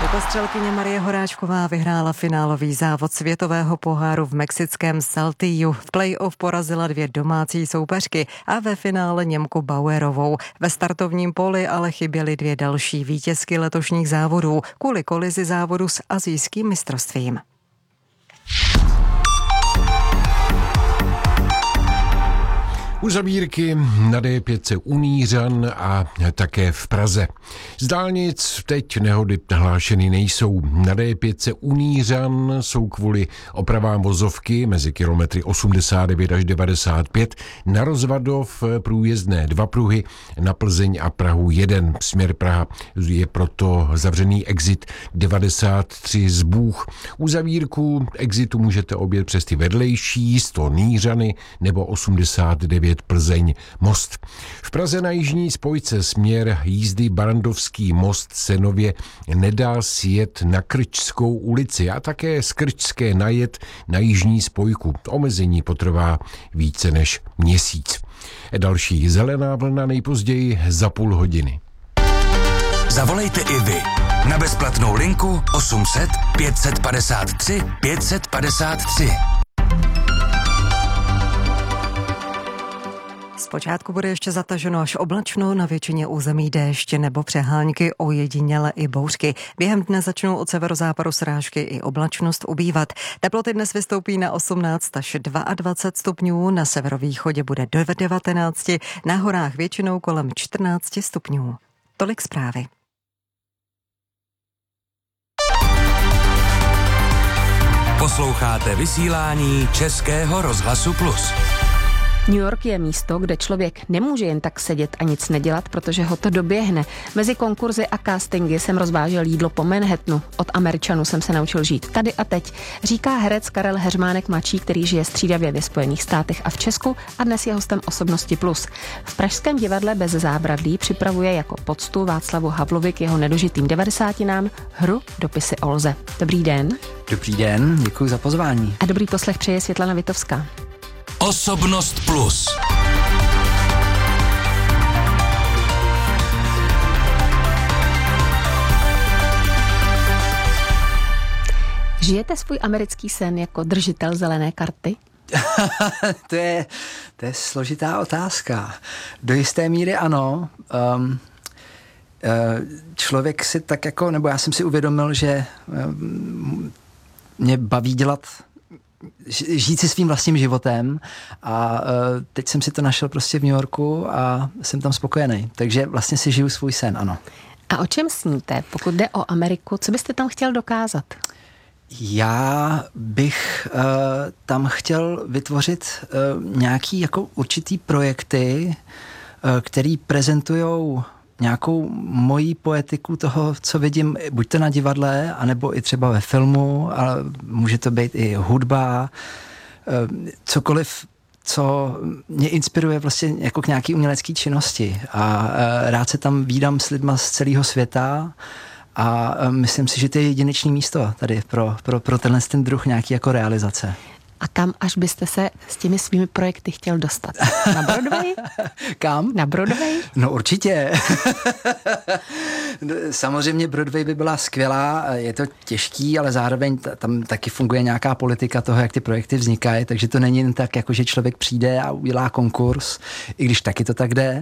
Letostřelkyně Marie Horáčková vyhrála finálový závod světového poháru v mexickém Saltillu. V play-off porazila 2 domácí soupeřky a ve finále Němku Bauerovou. Ve startovním poli ale chyběly 2 další vítězky letošních závodů kvůli kolizi závodu s asijským mistrovstvím. Uzavírky na D5 u Nířan a také v Praze. Z dálnic teď nehody nahlášeny nejsou. Na D5 u Nířan jsou kvůli opravám vozovky mezi kilometry 89 až 95 na Rozvadov průjezdné 2 pruhy, na Plzeň a Prahu 1. Směr Praha je proto zavřený exit 93 z Bůh. Uzavírku exitu můžete objet přes ty vedlejší 100 Nířany nebo 89 Plzeň Most. V Praze na jižní spojce směr jízdy Barandovský most se nově nedá sjet na Krčskou ulici a také z Krčské najet na jižní spojku. Omezení potrvá více než měsíc. Další zelená vlna nejpozději za půl hodiny. Zavolejte i vy na bezplatnou linku 800 553 553. Zpočátku bude ještě zataženo až oblačno, na většině území déšť nebo přehánky, ojediněle i bouřky. Během dne začnou od severozápadu srážky i oblačnost ubývat. Teploty dnes vystoupí na 18 až 22 stupňů, na severovýchodě bude do 19, na horách většinou kolem 14 stupňů. Tolik zprávy. Posloucháte vysílání Českého rozhlasu Plus. New York je místo, kde člověk nemůže jen tak sedět a nic nedělat, protože ho to doběhne. Mezi konkurzy a castingy jsem rozvážel jídlo po Manhattanu. Od Američanů jsem se naučil žít tady a teď, říká herec Karel Heřmánek mladší, který žije střídavě ve Spojených státech a v Česku a dnes je hostem Osobnosti Plus. V pražském divadle Bez zábradlí připravuje jako poctu Václavu Havlovi k jeho nedožitým 90. hru Dopisy Olze. Dobrý den. Dobrý den, děkuji za pozvání. A dobrý poslech přeje Světlana Vitovská. Osobnost Plus. Žijete svůj americký sen jako držitel zelené karty? To je složitá otázka. Do jisté míry ano. Člověk si tak jako, nebo já jsem si uvědomil, že mě baví žít si svým vlastním životem a teď jsem si to našel prostě v New Yorku a jsem tam spokojený. Takže vlastně si žiju svůj sen, ano. A o čem sníte, pokud jde o Ameriku? Co byste tam chtěl dokázat? Já bych tam chtěl vytvořit nějaký jako určitý projekty, který prezentujou nějakou mojí poetiku toho, co vidím, buď to na divadle, anebo i třeba ve filmu, ale může to být i hudba, cokoliv, co mě inspiruje vlastně jako k nějaký umělecké činnosti. A rád se tam vídám s lidma z celého světa a myslím si, že to je jedinečné místo tady pro tenhle ten druh nějaký jako realizace. A kam až byste se s těmi svými projekty chtěl dostat? Na Broadway? Kam? Na Broadway? No určitě. Samozřejmě Broadway by byla skvělá, je to těžký, ale zároveň tam taky funguje nějaká politika toho, jak ty projekty vznikají, takže to není jen tak, jako že člověk přijde a udělá konkurs, i když taky to tak jde.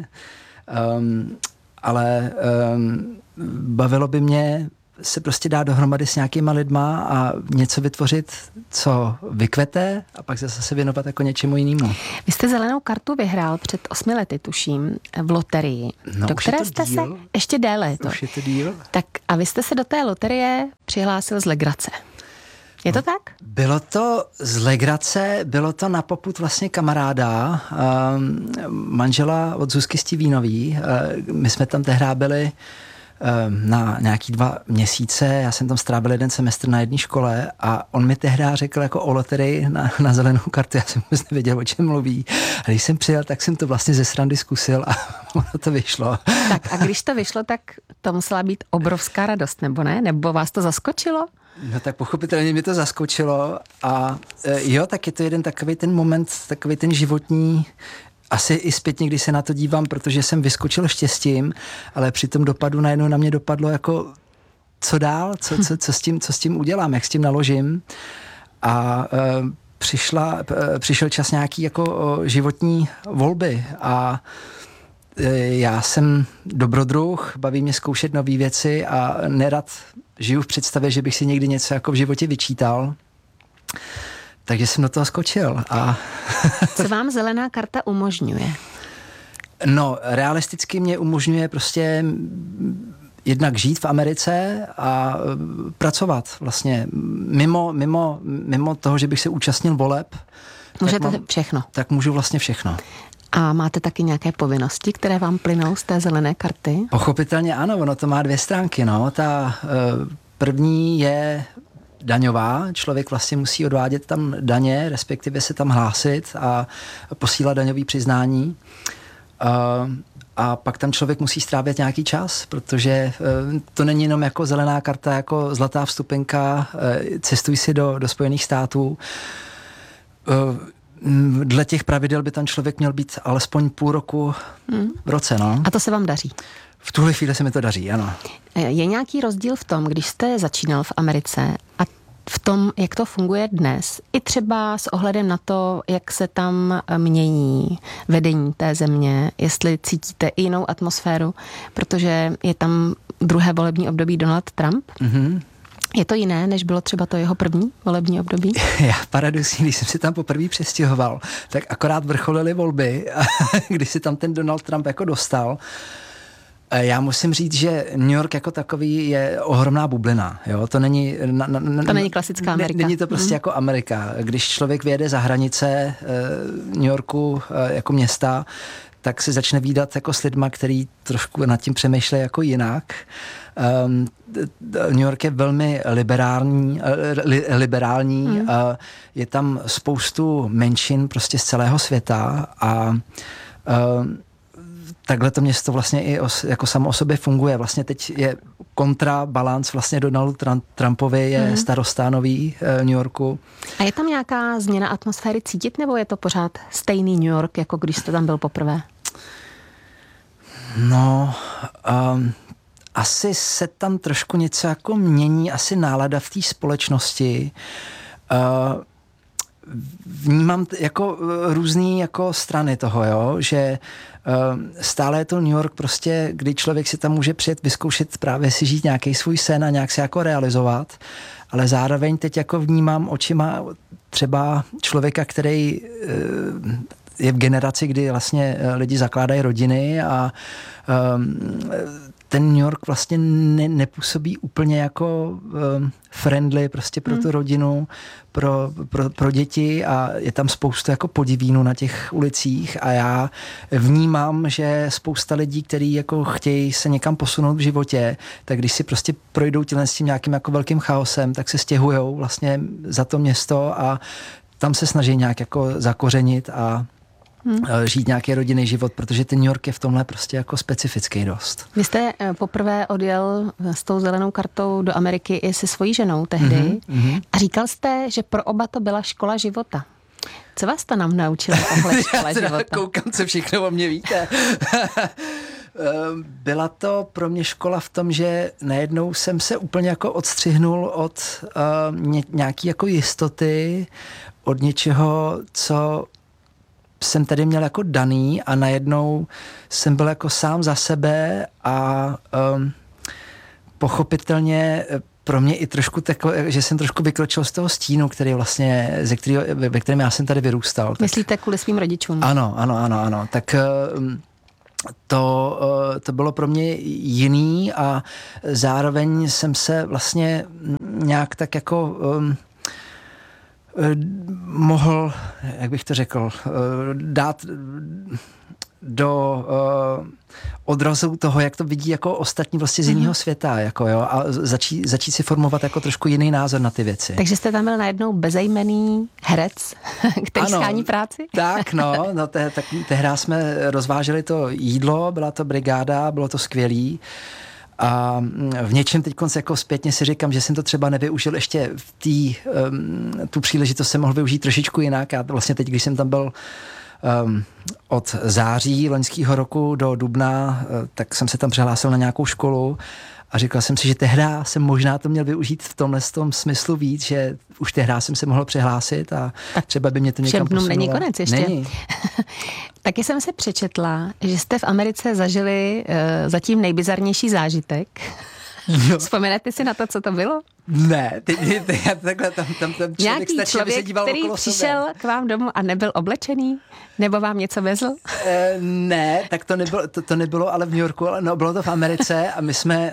Ale bavilo by mě se prostě dát dohromady s nějakýma lidma a něco vytvořit, co vykvete a pak zase se věnovat jako něčemu jinému. Vy jste zelenou kartu vyhrál před 8 lety, tuším, v loterii. No, do které jste se ještě déle je to. Už je to díl. Tak a vy jste se do té loterie přihlásil z legrace. Je to tak? Bylo to z legrace, bylo to na popud vlastně kamaráda, manžela od Zuzky Stivínový. My jsme tam tehdy byli na nějaký 2 měsíce, já jsem tam strávil 1 semestr na jedné škole a on mi tehdy řekl jako o loterii na zelenou kartu, já jsem vůbec nevěděl, o čem mluví. A když jsem přijel, tak jsem to vlastně ze srandy zkusil a ono to vyšlo. Tak a když to vyšlo, tak to musela být obrovská radost, nebo ne? Nebo vás to zaskočilo? No tak pochopitelně mě to zaskočilo a jo, tak je to jeden takový ten moment, takový ten životní, asi i zpětně, když se na to dívám, protože jsem vyskočil štěstím, ale při tom dopadu najednou na mě dopadlo jako co dál, co s tím udělám, jak s tím naložím. A přišel čas nějaký jako životní volby a já jsem dobrodruh, baví mě zkoušet nové věci a nerad žiju v představě, že bych si někdy něco jako v životě vyčítal. Takže jsem do toho skočil. A Co vám zelená karta umožňuje? No, realisticky mě umožňuje prostě jednak žít v Americe a pracovat vlastně mimo toho, že bych se účastnil voleb. Můžete všechno. Tak můžu vlastně všechno. A máte taky nějaké povinnosti, které vám plynou z té zelené karty? Pochopitelně ano, ono to má 2 stránky. No. Ta první je daňová. Člověk vlastně musí odvádět tam daně, respektive se tam hlásit a posílat daňový přiznání. A pak tam člověk musí strávit nějaký čas, protože to není jenom jako zelená karta, jako zlatá vstupenka, cestuj si do Spojených států. Dle těch pravidel by tam člověk měl být alespoň půl roku v roce. No. A to se vám daří? V tuhle chvíli se mi to daří, ano. Je nějaký rozdíl v tom, když jste začínal v Americe a v tom, jak to funguje dnes, i třeba s ohledem na to, jak se tam mění vedení té země, jestli cítíte i jinou atmosféru, protože je tam druhé volební období Donald Trump. Mm-hmm. Je to jiné, než bylo třeba to jeho první volební období? Já paradoxně, když jsem si tam poprvé přestěhoval, tak akorát vrcholily volby, když si tam ten Donald Trump jako dostal. Já musím říct, že New York jako takový je ohromná bublina. Jo? To není... To není klasická Amerika. Není to prostě jako Amerika. Když člověk vyjede za hranice New Yorku jako města, tak se začne vídat jako s lidma, který trošku nad tím přemýšlejí jako jinak. New York je velmi liberální. Je tam spoustu menšin prostě z celého světa a takhle to město vlastně i jako samo o sobě funguje. Vlastně teď je kontrabalans vlastně Donaldu Trumpovi je starosta nový New Yorku. A je tam nějaká změna atmosféry cítit, nebo je to pořád stejný New York, jako když jste tam byl poprvé? No, asi se tam trošku něco jako mění, asi nálada v té společnosti. Vnímám jako různý jako strany toho, jo, že stále je to New York prostě, kdy člověk si tam může přijet vyzkoušet právě si žít nějaký svůj sen a nějak se jako realizovat, ale zároveň teď jako vnímám očima třeba člověka, který je v generaci, kdy vlastně lidi zakládají rodiny a ten New York vlastně nepůsobí úplně jako friendly prostě pro tu rodinu, pro děti a je tam spoustu jako podivínů na těch ulicích a já vnímám, že spousta lidí, kteří jako chtějí se někam posunout v životě, tak když si prostě projdou s tím nějakým jako velkým chaosem, tak se stěhujou vlastně za to město a tam se snaží nějak jako zakořenit a žít nějaký rodinný život, protože ten New York je v tomhle prostě jako specifický dost. Vy jste poprvé odjel s tou zelenou kartou do Ameriky i se svojí ženou tehdy a říkal jste, že pro oba to byla škola života. Co vás to nám naučilo, tahle škola života? Já koukám, co všechno o mě víte. Byla to pro mě škola v tom, že najednou jsem se úplně jako odstřihnul od nějaký jako jistoty, od něčeho, co jsem tady měl jako daný a najednou jsem byl jako sám za sebe a pochopitelně pro mě i trošku takové, že jsem trošku vykročil z toho stínu, který vlastně, ve kterém já jsem tady vyrůstal. Myslíte kvůli svým rodičům? Ano. Tak to bylo pro mě jiný a zároveň jsem se vlastně nějak tak jako mohl, jak bych to řekl, dát do odrazu toho, jak to vidí jako ostatní vlastně z jiného světa, jako jo, a začít si formovat jako trošku jiný názor na ty věci. Takže jste tam byl najednou bezejmenný herec, který schání práci? Tak, tehdy jsme rozváželi to jídlo, byla to brigáda, bylo to skvělý. A v něčem teď jako zpětně si říkám, že jsem to třeba nevyužil ještě tu příležitost jsem mohl využít trošičku jinak. Já vlastně teď, když jsem tam byl od září loňského roku do dubna, tak jsem se tam přihlásil na nějakou školu A říkal jsem si, že tehda jsem možná to měl využít v tomhle tom smyslu víc, že už tehda jsem se mohl přihlásit a třeba by mě to někam posunulo. Není konec ještě. Není. Taky jsem se přečetla, že jste v Americe zažili zatím nejbizarnější zážitek. No. Vzpomenete si na to, co to bylo? Ne, takhle tam člověk nějaký stačí, aby se díval který okolo přišel sebe. k vám domů a nebyl oblečený? Nebo vám něco vezl? Ne, tak to nebylo ale v New Yorku, ale no, bylo to v Americe a my jsme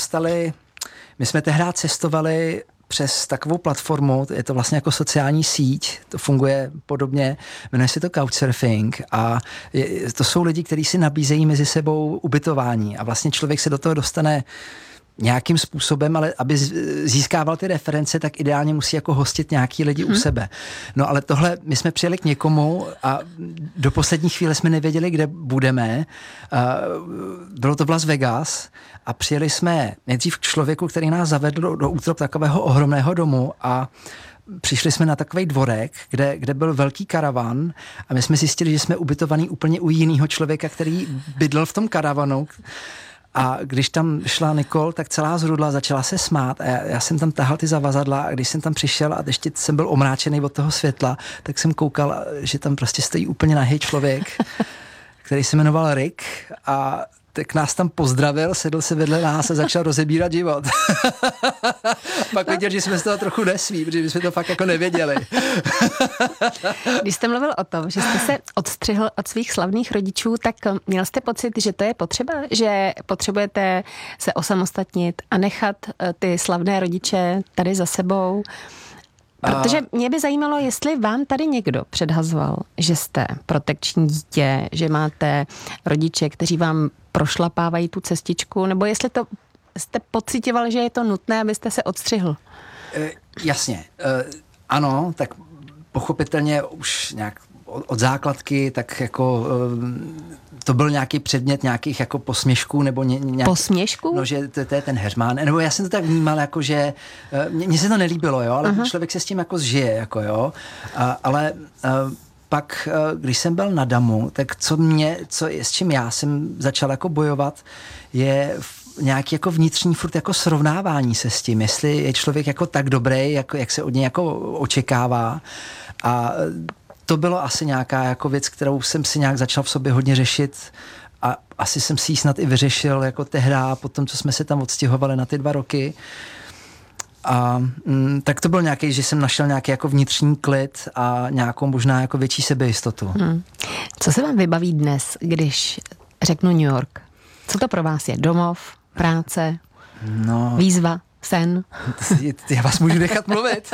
tehdy cestovali přes takovou platformu, je to vlastně jako sociální síť, to funguje podobně, jmenuje se to Couchsurfing a to jsou lidi, kteří si nabízejí mezi sebou ubytování a vlastně člověk se do toho dostane nějakým způsobem, ale aby získával ty reference, tak ideálně musí jako hostit nějaký lidi u sebe. No ale tohle, my jsme přijeli k někomu a do poslední chvíle jsme nevěděli, kde budeme. Bylo to v Las Vegas a přijeli jsme nejdřív k člověku, který nás zavedl do útrop takového ohromného domu a přišli jsme na takový dvorek, kde byl velký karavan a my jsme zjistili, že jsme ubytovaní úplně u jiného člověka, který bydlel v tom karavanu. A když tam šla Nicole, tak celá zrudla, začala se smát a já jsem tam tahal ty zavazadla a když jsem tam přišel a ještě jsem byl omráčený od toho světla, tak jsem koukal, že tam prostě stojí úplně nahý člověk, který se jmenoval Rick a tak nás tam pozdravil, sedl se vedle nás a začal rozebírat život. Pak viděl, že jsme z toho trochu nesví, protože jsme to fakt jako nevěděli. Když jste mluvil o tom, že jste se odstřihl od svých slavných rodičů, tak měl jste pocit, že to je potřeba? Že potřebujete se osamostatnit a nechat ty slavné rodiče tady za sebou? Protože mě by zajímalo, jestli vám tady někdo předhazoval, že jste protekční dítě, že máte rodiče, kteří vám prošlapávají tu cestičku, nebo jestli to jste pociťoval, že je to nutné, abyste se odstřihl? Jasně. Ano, tak pochopitelně už nějak od základky, tak jako to byl nějaký předmět nějakých jako posměšků nebo Posměšků? No, že to je ten heřmán. Nebo já jsem to tak vnímal, jako že mně se to nelíbilo, jo, ale člověk se s tím jako zžije, jako jo. Ale pak, když jsem byl na Damu, tak s čím já jsem začal jako bojovat, je nějaký jako vnitřní furt jako srovnávání se s tím, jestli je člověk jako tak dobrý, jako, jak se od něj jako očekává. A to bylo asi nějaká jako věc, kterou jsem si nějak začal v sobě hodně řešit a asi jsem si ji snad i vyřešil jako tehda, potom, co jsme se tam odstěhovali na ty 2 roky. A tak to byl nějaký, že jsem našel nějaký jako vnitřní klid a nějakou možná jako větší sebejistotu. Co se vám vybaví dnes, když řeknu New York? Co to pro vás je? Domov, práce, výzva, sen? Já vás můžu nechat mluvit.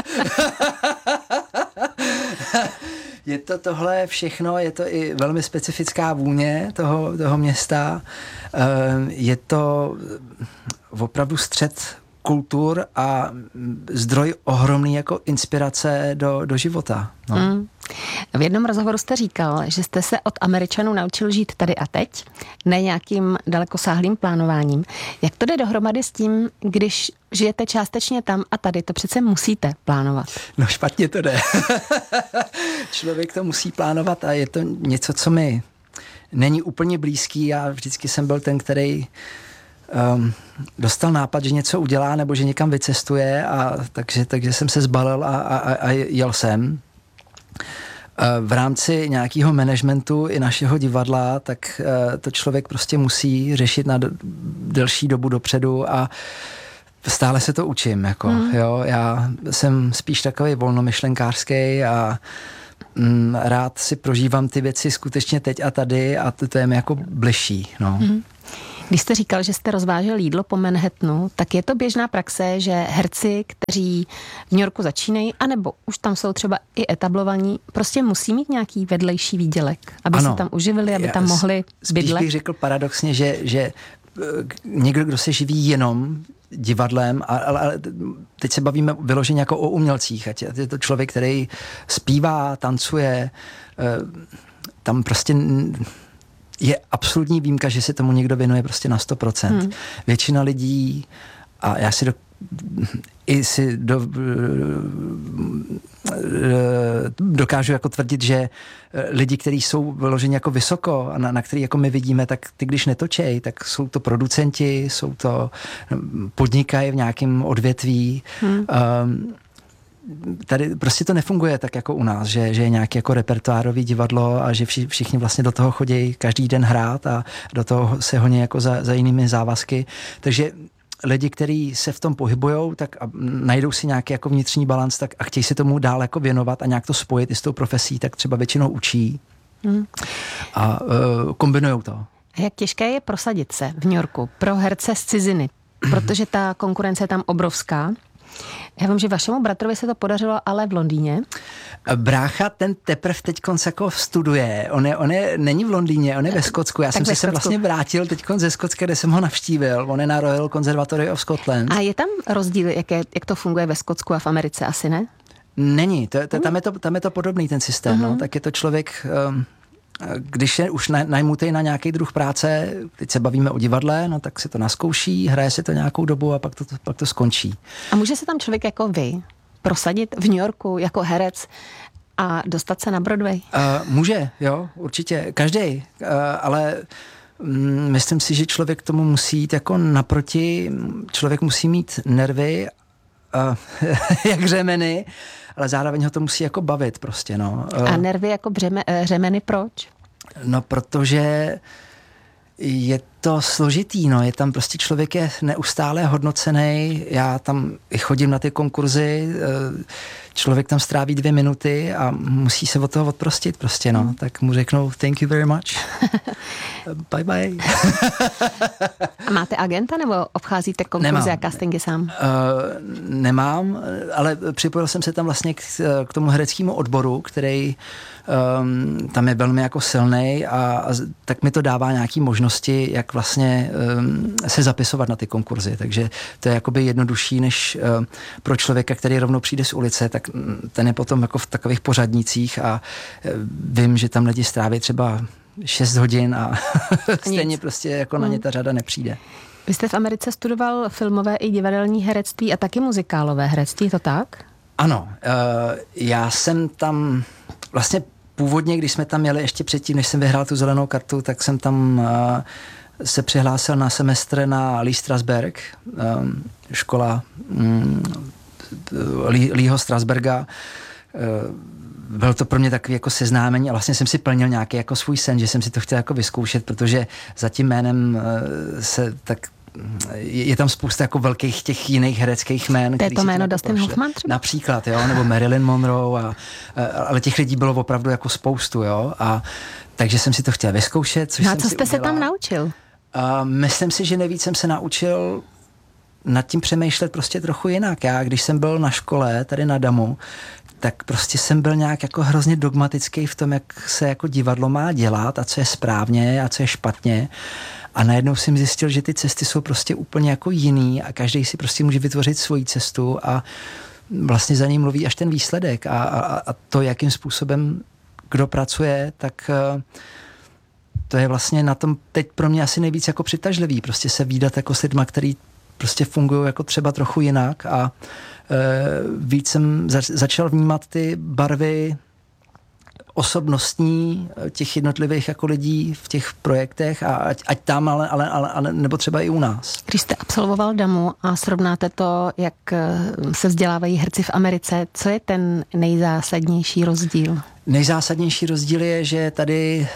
Je to tohle všechno, je to i velmi specifická vůně toho města. Je to opravdu střed kultur a zdroj ohromný jako inspirace do života. No. V jednom rozhovoru jste říkal, že jste se od Američanů naučil žít tady a teď, ne nějakým dalekosáhlým plánováním. Jak to jde dohromady s tím, když žijete částečně tam a tady, to přece musíte plánovat? No špatně to jde. Člověk to musí plánovat a je to něco, co mi není úplně blízký. Já vždycky jsem byl ten, který dostal nápad, že něco udělá nebo že někam vycestuje a takže jsem se zbalil a jel jsem. V rámci nějakého managementu i našeho divadla, tak to člověk prostě musí řešit na delší dobu dopředu a stále se to učím. Jako, jo? Já jsem spíš takový volnomyšlenkářský a rád si prožívám ty věci skutečně teď a tady a to je mi jako bližší. No. Když jste říkal, že jste rozvážel jídlo po Manhattanu, tak je to běžná praxe, že herci, kteří v New Yorku začínají, anebo už tam jsou třeba i etablovaní, prostě musí mít nějaký vedlejší výdělek, aby se tam uživili, aby tam mohli bydlet? Spíš bych řekl paradoxně, že někdo, kdo se živí jenom divadlem, ale teď se bavíme vyloženě jako o umělcích, ať je to člověk, který zpívá, tancuje, tam prostě je absolutní výjimka, že se tomu někdo věnuje prostě na 100%. Většina lidí, a já si i si dokážu jako tvrdit, že lidi, kteří jsou vyloženi jako vysoko a na který jako my vidíme, tak ty, když netočej, tak jsou to producenti, jsou to podnikají v nějakém odvětví. Tady prostě to nefunguje tak jako u nás, že je nějaké jako repertoárový divadlo a že všichni vlastně do toho chodí každý den hrát a do toho se honí jako za jinými závazky. Takže lidi, kteří se v tom pohybujou, tak a najdou si nějaký jako vnitřní balans, tak a chtějí se tomu dál jako věnovat a nějak to spojit i s tou profesí, tak třeba většinou učí a kombinujou to. A jak těžké je prosadit se v New Yorku pro herce z ciziny? Protože ta konkurence je tam obrovská. Já vím, že vašemu bratrovi se to podařilo, ale v Londýně. Brácha, ten teprv teďkonc jako studuje. On není v Londýně, on je ve Skotsku. Já jsem se sem vlastně vrátil teďkonc ze Skotska, kde jsem ho navštívil. On je na Royal Conservatory of Scotland. A je tam rozdíl, jak to funguje ve Skotsku a v Americe? Asi ne? Není. Tam je to podobný ten systém. No. Tak je to člověk... Když je už najmutej na nějaký druh práce, teď se bavíme o divadle, no tak si to naskouší, hraje si to nějakou dobu a pak to skončí. A může se tam člověk jako vy prosadit v New Yorku jako herec a dostat se na Broadway? Může, jo, určitě. Každý, ale myslím si, že člověk tomu musí jít jako naproti. Člověk musí mít nervy, jak řemeny, ale zároveň ho to musí jako bavit prostě, no. A nervy jako řemeny proč? No, protože je to složitý, no. Je tam prostě člověk je neustále hodnocený. Já tam i chodím na ty konkurzy, člověk tam stráví 2 minuty a musí se od toho odprostit prostě, no. Tak mu řeknou thank you very much. Bye bye. A máte agenta nebo obcházíte konkurzy a castingy sám? Nemám, ale připojil jsem se tam vlastně k tomu hereckému odboru, který tam je velmi jako silnej a tak mi to dává nějaký možnosti, jak vlastně se zapisovat na ty konkurzy. Takže to je jakoby jednodušší, než pro člověka, který rovnou přijde z ulice, tak ten je potom jako v takových pořadnících a vím, že tam lidi stráví třeba 6 hodin a stejně prostě jako na ně ta řada nepřijde. Vy jste v Americe studoval filmové i divadelní herectví a taky muzikálové herectví, je to tak? Ano, já jsem tam vlastně původně, když jsme tam jeli ještě předtím, než jsem vyhrál tu zelenou kartu, tak jsem tam se přihlásil na semestr na Lee Strasberg, škola Leeho Strasberga. Bylo to pro mě takový jako seznámení a vlastně jsem si plnil nějaký jako svůj sen, že jsem si to chtěl jako vyzkoušet, protože za tím jménem se tak je tam spousta jako velkých těch jiných hereckých jmén. To je to jméno Dustin Hoffman třeba? Například, jo, nebo Marilyn Monroe, ale těch lidí bylo opravdu jako spoustu, jo, a takže jsem si to chtěl vyzkoušet, což jsem co jste se tam naučil? Myslím si, že nejvíc jsem se naučil nad tím přemýšlet prostě trochu jinak. Já, když jsem byl na škole, tady na Damu, tak prostě jsem byl nějak jako hrozně dogmatický v tom, jak se jako divadlo má dělat a co je správně a co je špatně. A najednou jsem zjistil, že ty cesty jsou prostě úplně jako jiný a každý si prostě může vytvořit svoji cestu a vlastně za ní mluví až ten výsledek a to, jakým způsobem kdo pracuje, tak to je vlastně na tom teď pro mě asi nejvíc jako přitažlivý. Prostě se vídat jako s lidma, který prostě fungují jako třeba trochu jinak a víc jsem začal vnímat ty barvy osobnostní těch jednotlivých jako lidí v těch projektech a ať tam, ale nebo třeba i u nás. Když jste absolvoval Damu a srovnáte to, jak se vzdělávají herci v Americe, co je ten nejzásadnější rozdíl? Nejzásadnější rozdíl je, že tady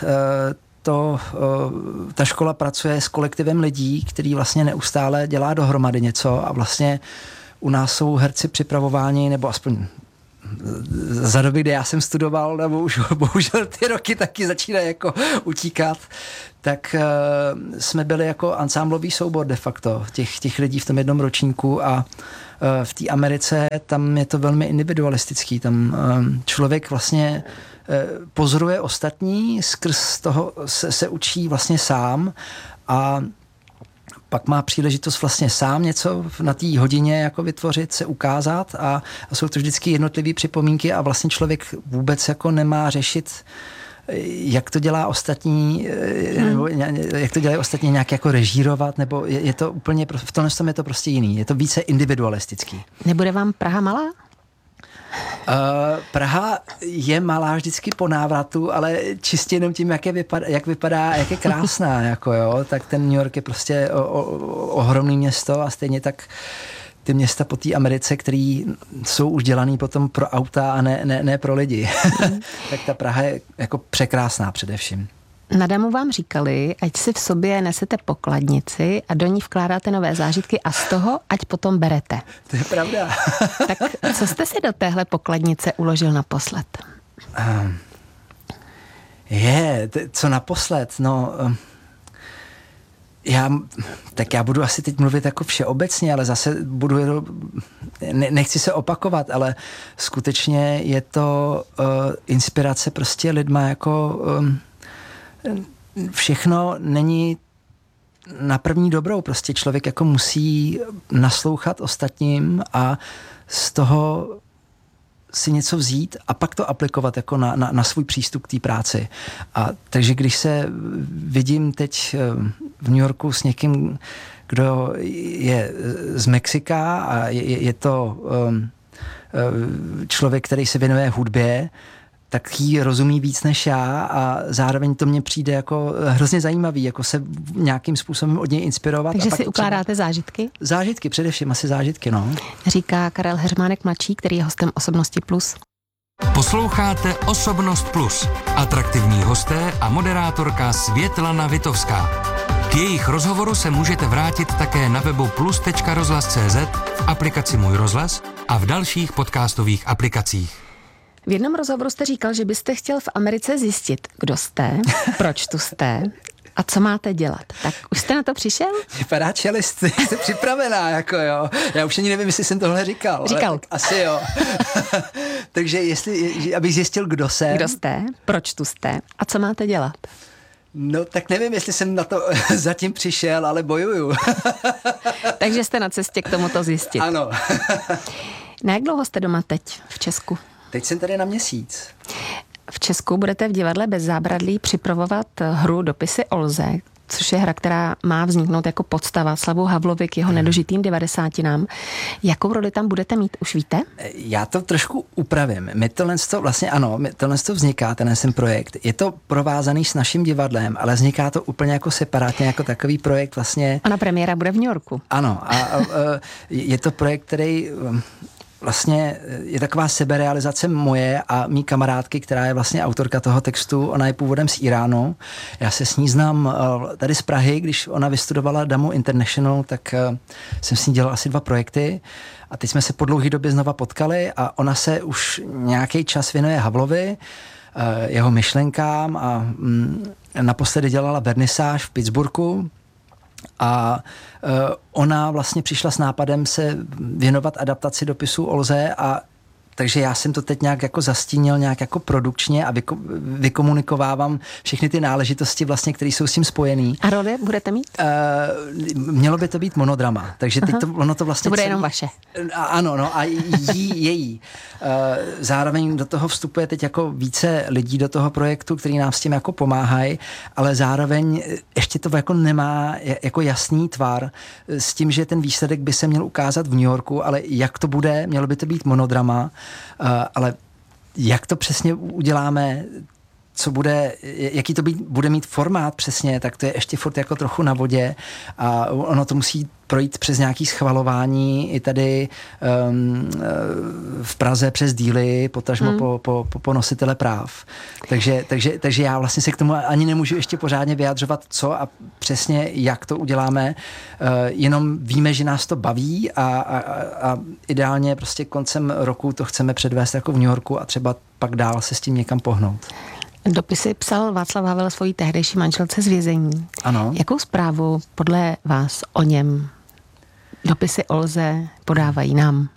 ta škola pracuje s kolektivem lidí, který vlastně neustále dělá dohromady něco a vlastně u nás jsou herci připravováni, nebo aspoň za doby, kdy já jsem studoval, nebo už bohužel ty roky taky začínají jako utíkat, tak jsme byli jako ansámblový soubor de facto těch lidí v tom jednom ročníku a v té Americe tam je to velmi individualistický. Tam člověk vlastně pozoruje ostatní, skrz toho se učí vlastně sám a pak má příležitost vlastně sám něco na té hodině jako vytvořit, se ukázat a jsou to vždycky jednotlivé připomínky a vlastně člověk vůbec jako nemá řešit jak to dělá ostatní, nebo jak to dělají ostatní nějak jako režírovat, nebo je to úplně, v tomhle tom je to prostě jiný. Je to více individualistický. Nebude vám Praha malá? Praha je malá vždycky po návratu, ale čistě jenom tím, jak vypadá, jak je krásná, jako jo, tak ten New York je prostě ohromný město a stejně tak ty města po té Americe, který jsou už dělaný potom pro auta a ne pro lidi. Tak ta Praha je jako překrásná především. Na Damu vám říkali, ať si v sobě nesete pokladnici a do ní vkládáte nové zážitky a z toho ať potom berete. To je pravda. Tak co jste si do téhle pokladnice uložil naposled? Co naposled? No, já budu asi teď mluvit jako všeobecně, ale zase nechci se opakovat, ale skutečně je to inspirace prostě lidma jako všechno není na první dobrou. Prostě člověk jako musí naslouchat ostatním a z toho si něco vzít a pak to aplikovat jako na svůj přístup k té práci. A takže když se vidím teď v New Yorku s někým, kdo je z Mexika a je to člověk, který se věnuje hudbě, tak jí rozumí víc než já a zároveň to mně přijde jako hrozně zajímavý, jako se nějakým způsobem od něj inspirovat. Takže a pak si ukládáte zážitky? Zážitky, především asi zážitky, no. Říká Karel Heřmánek mladší, který je hostem Osobnosti Plus. Posloucháte Osobnost Plus. Atraktivní hosté a moderátorka Světlana Vitovská. K jejich rozhovoru se můžete vrátit také na webu plus.rozhlas.cz, v aplikaci Můj rozhlas a v dalších podcastových aplikacích. V jednom rozhovoru jste říkal, že byste chtěl v Americe zjistit, kdo jste, proč tu jste a co máte dělat. Tak už jste na to přišel? Vypadá čelist, jste připravená, jako jo. Já už ani nevím, jestli jsem tohle říkal. Říkal. Asi jo. Takže abych zjistil, kdo jsem. Kdo jste, proč tu jste a co máte dělat. No tak nevím, jestli jsem na to zatím přišel, ale bojuju. Takže jste na cestě k tomuto zjistit. Ano. Na jak dlouho jste doma teď v Česku? Teď jsem tady na měsíc. V Česku budete v divadle Bez zábradlí připravovat hru Dopisy Olze, což je hra, která má vzniknout jako podstava Slavu Havlovi k jeho nedožitým 90. Jakou roli tam budete mít, už víte? Já to trošku upravím. My tohle vzniká, ten projekt. Je to provázaný s naším divadlem, ale vzniká to úplně jako separátně, jako takový projekt vlastně. Ona premiéra bude v New Yorku. Ano, a je to projekt, který vlastně je taková seberealizace moje a mý kamarádky, která je vlastně autorka toho textu. Ona je původem z Iránu. Já se s ní znám tady z Prahy, když ona vystudovala Damu International, tak jsem s ní dělal asi 2 projekty a teď jsme se po dlouhé době znova potkali a ona se už nějaký čas věnuje Havlovi, jeho myšlenkám a naposledy dělala vernisáž v Pittsburghu. A ona vlastně přišla s nápadem se věnovat adaptaci dopisů Olze a takže já jsem to teď nějak jako zastínil nějak jako produkčně a vykomunikovávám všechny ty náležitosti vlastně, které jsou s tím spojený. A roli budete mít? Mělo by to být monodrama, takže teď ono to vlastně... To bude jenom vaše. Ano, no a její. Zároveň do toho vstupuje teď jako více lidí do toho projektu, který nám s tím jako pomáhají, ale zároveň ještě to jako nemá jako jasný tvar s tím, že ten výsledek by se měl ukázat v New Yorku, ale jak to bude, mělo by to být monodrama, ale jak to přesně uděláme, co bude, jaký to bude mít formát přesně, tak to je ještě furt jako trochu na vodě a ono to musí projít přes nějaké schvalování i tady v Praze přes díly, potažmo po nositele práv. Takže já vlastně se k tomu ani nemůžu ještě pořádně vyjadřovat, co a přesně jak to uděláme. Jenom víme, že nás to baví a ideálně prostě koncem roku to chceme předvést jako v New Yorku a třeba pak dál se s tím někam pohnout. Dopisy psal Václav Havel svojí tehdejší manželce z vězení. Ano. Jakou zprávu podle vás o něm Dopisy Olze podávají nám?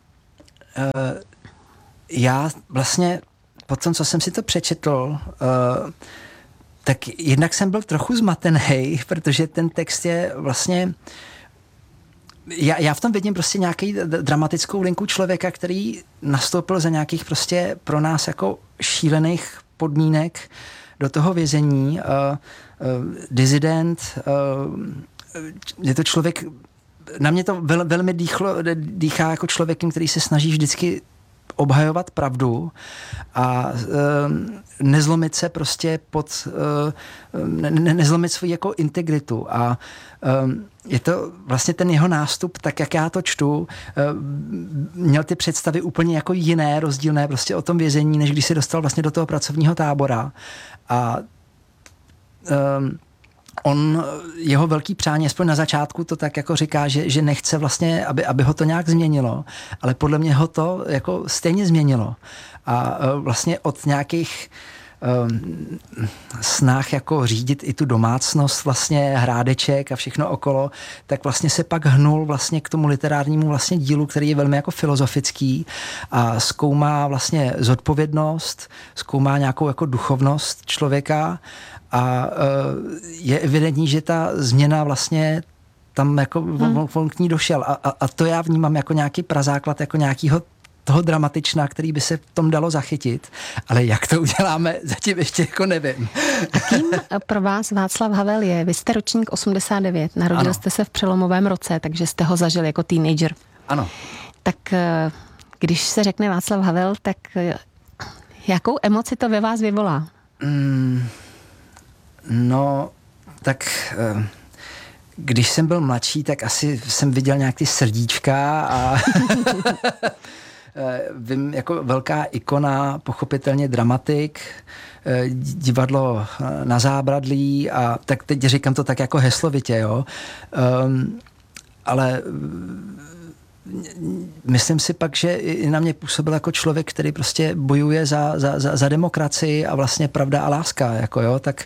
Já vlastně po tom, co jsem si to přečetl, tak jednak jsem byl trochu zmatený, protože ten text je vlastně... Já v tom vidím prostě nějaký dramatickou linku člověka, který nastoupil za nějakých prostě pro nás jako šílených podmínek do toho vězení, dizident, je to člověk, na mě to velmi dýchá jako člověkem, který se snaží vždycky obhajovat pravdu a nezlomit se prostě nezlomit svou jako integritu a je to vlastně ten jeho nástup, tak jak já to čtu, měl ty představy úplně jako jiné, rozdílné prostě o tom vězení, než když se dostal vlastně do toho pracovního tábora a jeho velký přání, aspoň na začátku to tak jako říká, že nechce vlastně, aby ho to nějak změnilo, ale podle mě ho to jako stejně změnilo. A vlastně od nějakých snah jako řídit i tu domácnost, vlastně hrádeček a všechno okolo, tak vlastně se pak hnul vlastně k tomu literárnímu vlastně dílu, který je velmi jako filozofický a zkoumá vlastně zodpovědnost, zkoumá nějakou jako duchovnost člověka a je evidentní, že ta změna vlastně tam jako on k ní došel a to já vnímám jako nějaký prazáklad, jako nějakýho toho dramatična, který by se v tom dalo zachytit, ale jak to uděláme, zatím ještě jako nevím. A kým pro vás Václav Havel je? Vy jste ročník 89, narodil jste se v přelomovém roce, takže jste ho zažil jako teenager. Ano. Tak když se řekne Václav Havel, tak jakou emoci to ve vás vyvolá? No, tak když jsem byl mladší, tak asi jsem viděl nějak ty srdíčka a vím, jako velká ikona, pochopitelně dramatik, divadlo na Zábradlí a tak teď říkám to tak jako heslovitě, jo. Ale myslím si pak, že i na mě působil jako člověk, který prostě bojuje za demokracii a vlastně pravda a láska, jako jo, tak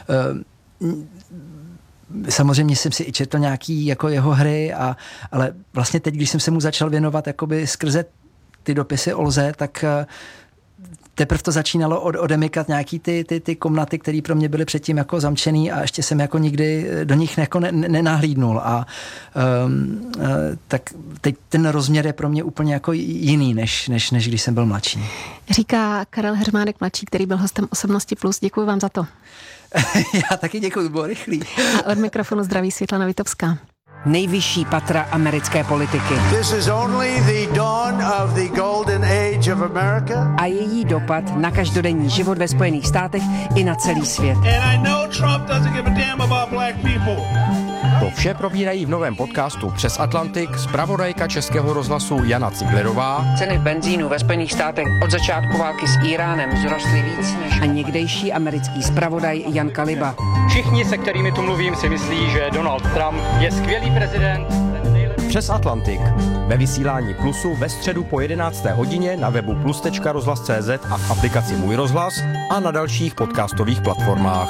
samozřejmě jsem si i četl nějaký jako jeho hry, ale vlastně teď, když jsem se mu začal věnovat jakoby skrze ty dopisy o lze, tak teprve to začínalo odemykat nějaký ty komnaty, které pro mě byly předtím jako zamčený a ještě jsem jako nikdy do nich jako nenahlídnul a tak teď ten rozměr je pro mě úplně jako jiný, než když jsem byl mladší. Říká Karel Heřmánek mladší, který byl hostem Osobnosti Plus. Děkuji vám za to. Já taky děkuji, bylo rychlý. A od mikrofonu zdraví Světlana Vitovská. Nejvyšší patra americké politiky. This is only the dawn of the golden age of America. A její dopad na každodenní život ve Spojených státech i na celý svět. And I know Trump doesn't give a damn about black people. To vše probírají v novém podcastu Přes Atlantik zpravodajka Českého rozhlasu Jana Ciglerová. Ceny benzínu ve Spojených státech od začátku války s Iránem vzrostly víc než a někdejší americký zpravodaj Jan Kaliba. Všichni, se kterými tu mluvím, si myslí, že Donald Trump je skvělý prezident. Přes Atlantik ve vysílání Plusu ve středu po 11. hodině na webu plus.rozhlas.cz a v aplikaci Můj rozhlas a na dalších podcastových platformách.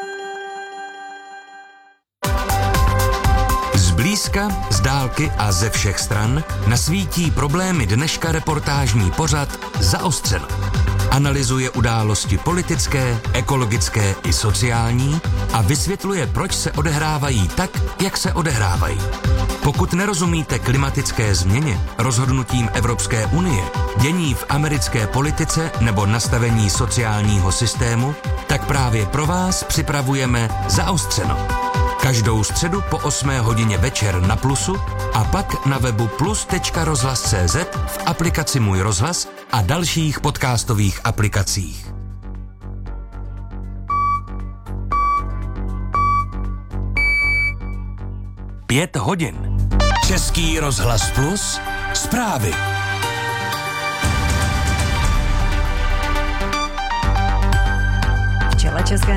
Zblízka, z dálky a ze všech stran nasvítí problémy dneška reportážní pořad Zaostřeno. Analyzuje události politické, ekologické i sociální a vysvětluje, proč se odehrávají tak, jak se odehrávají. Pokud nerozumíte klimatické změně, rozhodnutím Evropské unie, dění v americké politice nebo nastavení sociálního systému, tak právě pro vás připravujeme Zaostřeno. Každou středu po 8 hodině večer na Plusu a pak na webu plus.rozhlas.cz, v aplikaci Můj rozhlas a dalších podcastových aplikacích. Pět hodin. Český rozhlas Plus. Zprávy. V čele České